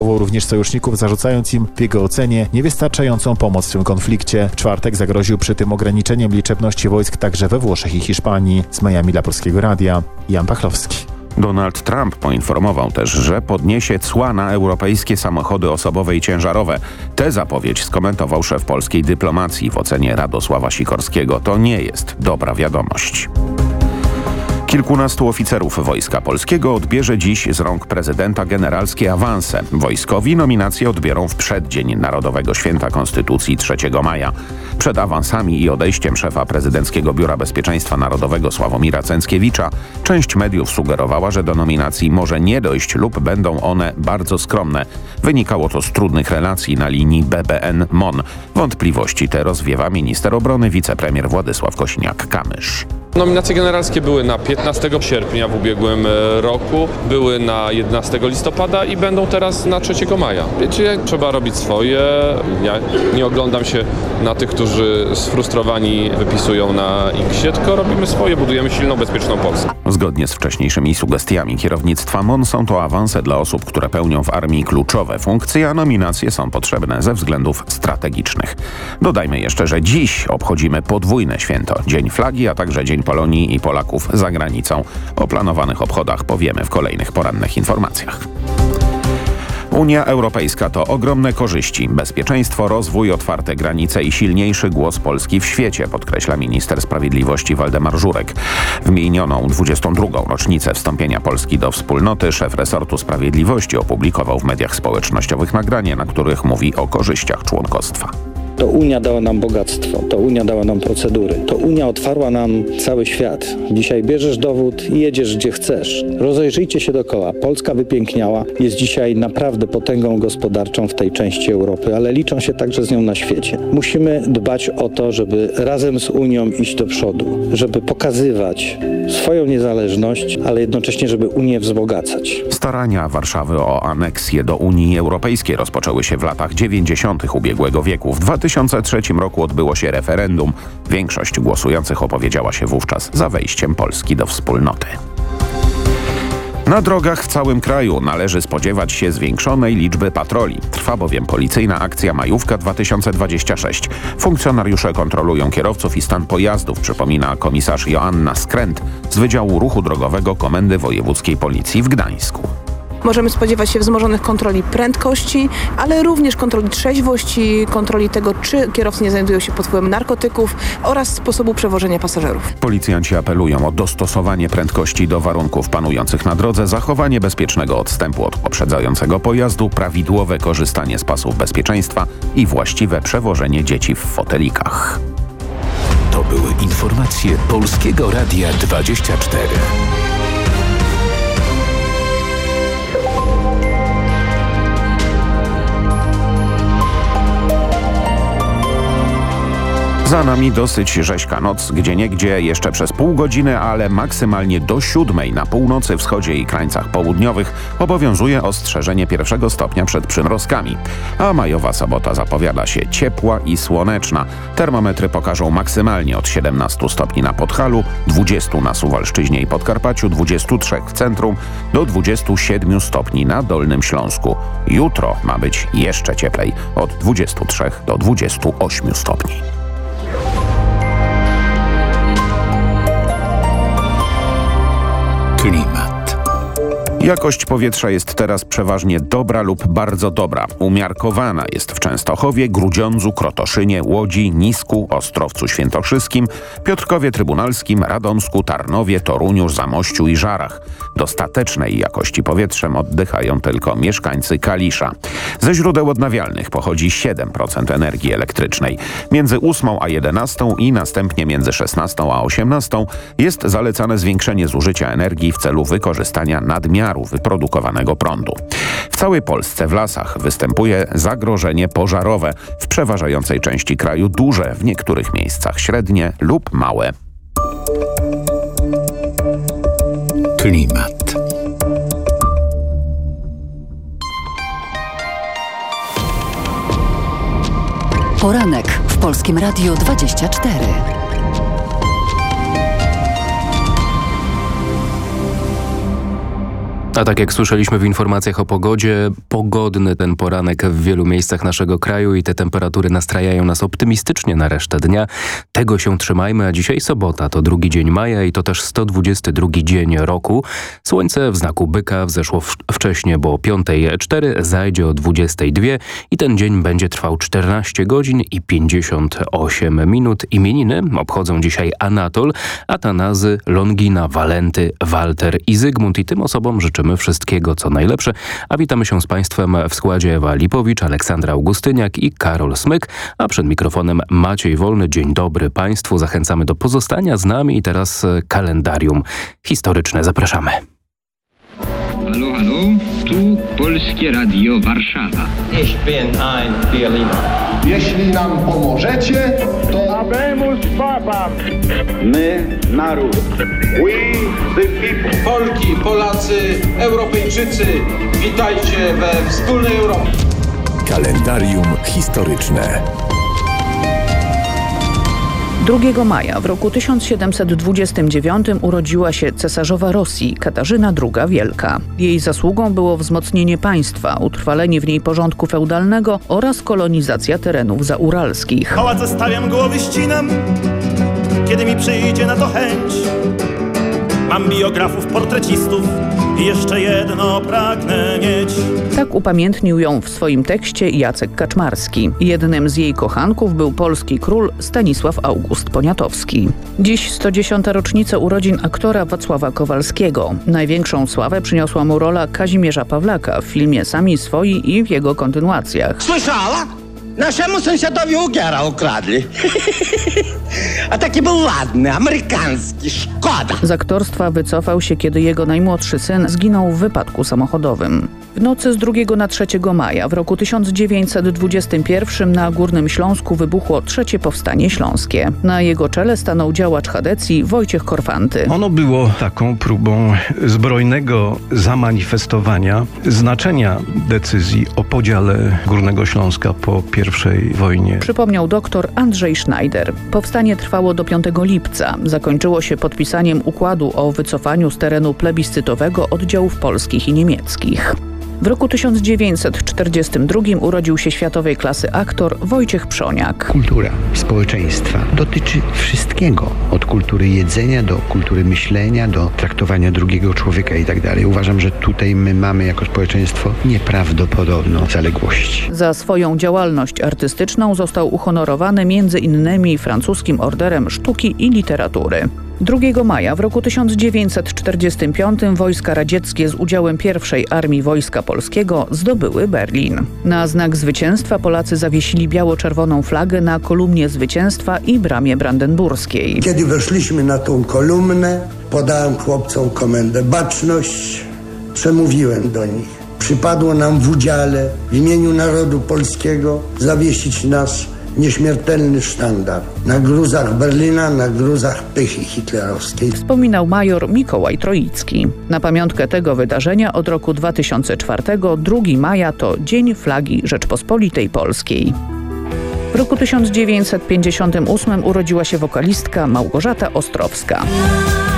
również sojuszników, zarzucając im w jego ocenie niewystarczającą pomoc w tym konflikcie. W czwartek zagroził przy tym ograniczeniem liczebności wojsk także we Włoszech i Hiszpanii. Z Miami dla Polskiego Radia, Jan Pachlowski. Donald Trump poinformował też, że podniesie cła na europejskie samochody osobowe i ciężarowe. Tę zapowiedź skomentował szef polskiej dyplomacji w ocenie Radosława Sikorskiego. To nie jest dobra wiadomość. Kilkunastu oficerów Wojska Polskiego odbierze dziś z rąk prezydenta generalskie awanse. Wojskowi nominacje odbiorą w przeddzień Narodowego Święta Konstytucji 3 maja. Przed awansami i odejściem szefa Prezydenckiego Biura Bezpieczeństwa Narodowego Sławomira Cęckiewicza część mediów sugerowała, że do nominacji może nie dojść lub będą one bardzo skromne. Wynikało to z trudnych relacji na linii BBN-MON. Wątpliwości te rozwiewa minister obrony wicepremier Władysław Kosiniak-Kamysz. Nominacje generalskie były na 15 sierpnia w ubiegłym roku, były na 11 listopada i będą teraz na 3 maja. Wiecie, trzeba robić swoje. Ja nie oglądam się na tych, którzy sfrustrowani wypisują na X-ie, tylko robimy swoje, budujemy silną, bezpieczną Polskę. Zgodnie z wcześniejszymi sugestiami kierownictwa MON są to awanse dla osób, które pełnią w armii kluczowe funkcje, a nominacje są potrzebne ze względów strategicznych. Dodajmy jeszcze, że dziś obchodzimy podwójne święto. Dzień Flagi, a także Dzień Polonii i Polaków za granicą. O planowanych obchodach powiemy w kolejnych porannych informacjach. Unia Europejska to ogromne korzyści, bezpieczeństwo, rozwój, otwarte granice i silniejszy głos Polski w świecie, podkreśla minister sprawiedliwości Waldemar Żurek. W minioną 22. rocznicę wstąpienia Polski do wspólnoty szef resortu sprawiedliwości opublikował w mediach społecznościowych nagranie, na których mówi o korzyściach członkostwa. To Unia dała nam bogactwo, to Unia dała nam procedury, to Unia otwarła nam cały świat. Dzisiaj bierzesz dowód i jedziesz gdzie chcesz. Rozejrzyjcie się dookoła. Polska wypiękniała, jest dzisiaj naprawdę potęgą gospodarczą w tej części Europy, ale liczą się także z nią na świecie. Musimy dbać o to, żeby razem z Unią iść do przodu, żeby pokazywać swoją niezależność, ale jednocześnie, żeby Unię wzbogacać. Starania Warszawy o aneksję do Unii Europejskiej rozpoczęły się w latach 90. ubiegłego wieku. W 2003 roku odbyło się referendum. Większość głosujących opowiedziała się wówczas za wejściem Polski do wspólnoty. Na drogach w całym kraju należy spodziewać się zwiększonej liczby patroli. Trwa bowiem policyjna akcja Majówka 2026. Funkcjonariusze kontrolują kierowców i stan pojazdów, przypomina komisarz Joanna Skręt z Wydziału Ruchu Drogowego Komendy Wojewódzkiej Policji w Gdańsku. Możemy spodziewać się wzmożonych kontroli prędkości, ale również kontroli trzeźwości, kontroli tego, czy kierowcy nie znajdują się pod wpływem narkotyków oraz sposobu przewożenia pasażerów. Policjanci apelują o dostosowanie prędkości do warunków panujących na drodze, zachowanie bezpiecznego odstępu od poprzedzającego pojazdu, prawidłowe korzystanie z pasów bezpieczeństwa i właściwe przewożenie dzieci w fotelikach. To były informacje Polskiego Radia 24. Za nami dosyć rzeźka noc, gdzieniegdzie jeszcze przez pół godziny, ale maksymalnie do 7 na północy, wschodzie i krańcach południowych obowiązuje ostrzeżenie 1 stopnia przed przymrozkami. A majowa sobota zapowiada się ciepła i słoneczna. Termometry pokażą maksymalnie od 17 stopni na Podhalu, 20 na Suwalszczyźnie i Podkarpaciu, 23 w centrum, do 27 stopni na Dolnym Śląsku. Jutro ma być jeszcze cieplej, od 23 do 28 stopni. Klimat. Jakość powietrza jest teraz przeważnie dobra lub bardzo dobra. Umiarkowana jest w Częstochowie, Grudziądzu, Krotoszynie, Łodzi, Nisku, Ostrowcu Świętokrzyskim, Piotrkowie Trybunalskim, Radomsku, Tarnowie, Toruniu, Zamościu i Żarach. Dostatecznej jakości powietrzem oddychają tylko mieszkańcy Kalisza. Ze źródeł odnawialnych pochodzi 7% energii elektrycznej. Między 8 a 11 i następnie między 16 a 18 jest zalecane zwiększenie zużycia energii w celu wykorzystania nadmiaru wyprodukowanego prądu. W całej Polsce w lasach występuje zagrożenie pożarowe, w przeważającej części kraju duże, w niektórych miejscach średnie lub małe. Klimat. Poranek w Polskim Radiu 24. A tak jak słyszeliśmy w informacjach o pogodzie, pogodny ten poranek w wielu miejscach naszego kraju i te temperatury nastrajają nas optymistycznie na resztę dnia. Tego się trzymajmy, a dzisiaj sobota, to drugi dzień maja i to też 122 dzień roku. Słońce w znaku byka wzeszło wcześnie, bo o 5:04, zajdzie o 22 i ten dzień będzie trwał 14 godzin i 58 minut. Imieniny obchodzą dzisiaj Anatol, Atanazy, Longina, Walenty, Walter i Zygmunt i tym osobom życzymy wszystkiego, co najlepsze, a witamy się z Państwem w składzie Ewa Lipowicz, Aleksandra Augustyniak i Karol Smyk, a przed mikrofonem Maciej Wolny. Dzień dobry Państwu, zachęcamy do pozostania z nami i teraz kalendarium historyczne. Zapraszamy. Halo, halo, tu Polskie Radio Warszawa. Ich bin ein Berliner. Jeśli nam pomożecie, to... Habemus Papam. My, naród. We, the people. Polki, Polacy, Europejczycy, witajcie we wspólnej Europie. Kalendarium historyczne. 2 maja w roku 1729 urodziła się cesarzowa Rosji Katarzyna II Wielka. Jej zasługą było wzmocnienie państwa, utrwalenie w niej porządku feudalnego oraz kolonizacja terenów zauralskich. Pałace stawiam, głowy ścinam, kiedy mi przyjdzie na to chęć. Mam biografów, portrecistów i jeszcze jedno pragnę mieć. Tak upamiętnił ją w swoim tekście Jacek Kaczmarski. Jednym z jej kochanków był polski król Stanisław August Poniatowski. Dziś 110. rocznica urodzin aktora Wacława Kowalskiego. Największą sławę przyniosła mu rola Kazimierza Pawlaka w filmie Sami swoi i w jego kontynuacjach. Słyszała? Naszemu sąsiadowi Ugiera ukradli. A taki był ładny, amerykański, szkoda. Z aktorstwa wycofał się, kiedy jego najmłodszy syn zginął w wypadku samochodowym. W nocy z 2 na 3 maja w roku 1921 na Górnym Śląsku wybuchło III Powstanie Śląskie. Na jego czele stanął działacz chadecji Wojciech Korfanty. Ono było taką próbą zbrojnego zamanifestowania znaczenia decyzji o podziale Górnego Śląska po I wojnie. Przypomniał doktor Andrzej Schneider. Powstanie trwało do 5 lipca. Zakończyło się podpisaniem układu o wycofaniu z terenu plebiscytowego oddziałów polskich i niemieckich. W roku 1942 urodził się światowej klasy aktor Wojciech Przoniak. Kultura społeczeństwa dotyczy wszystkiego. Od kultury jedzenia do kultury myślenia, do traktowania drugiego człowieka itd. Uważam, że tutaj my mamy jako społeczeństwo nieprawdopodobną zaległość. Za swoją działalność artystyczną został uhonorowany m.in. francuskim Orderem Sztuki i Literatury. 2 maja w roku 1945 wojska radzieckie z udziałem I Armii Wojska Polskiego zdobyły Berlin. Na znak zwycięstwa Polacy zawiesili biało-czerwoną flagę na kolumnie zwycięstwa i bramie brandenburskiej. Kiedy weszliśmy na tą kolumnę, podałem chłopcom komendę baczność, przemówiłem do nich. Przypadło nam w udziale w imieniu narodu polskiego zawiesić nasz nieśmiertelny sztandar na gruzach Berlina, na gruzach pychy hitlerowskiej. Wspominał major Mikołaj Troicki. Na pamiątkę tego wydarzenia od roku 2004 2 maja to Dzień Flagi Rzeczpospolitej Polskiej. W roku 1958 urodziła się wokalistka Małgorzata Ostrowska.